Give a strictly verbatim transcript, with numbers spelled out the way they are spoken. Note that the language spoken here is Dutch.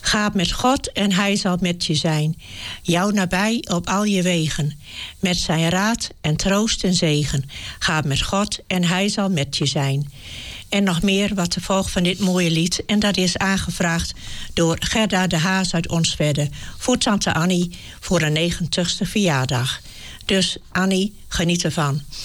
Ga met God en hij zal met je zijn. Jou nabij op al je wegen. Met zijn raad en troost en zegen. Ga met God en hij zal met je zijn. En nog meer wat de volgt van dit mooie lied. En dat is aangevraagd door Gerda de Haas uit Onstwedde. Voor tante Annie voor de negentigste verjaardag. Dus Annie, geniet ervan.